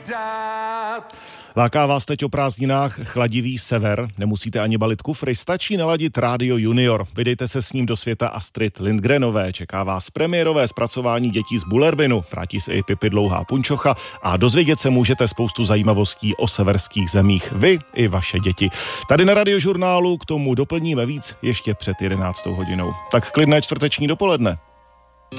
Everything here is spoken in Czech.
Láká vás teď o prázdninách chladivý sever? Nemusíte ani balit kufry, stačí naladit Rádio Junior. Vydejte se s ním do světa Astrid Lindgrenové. Čeká vás premiérové zpracování Dětí z Bullerbinu. Vrátí se i Pipi Dlouhá punčocha a dozvědět se můžete spoustu zajímavostí o severských zemích. Vy i vaše děti. Tady na Radiožurnálu k tomu doplníme víc ještě před 11. hodinou. Tak klidné čtvrteční dopoledne.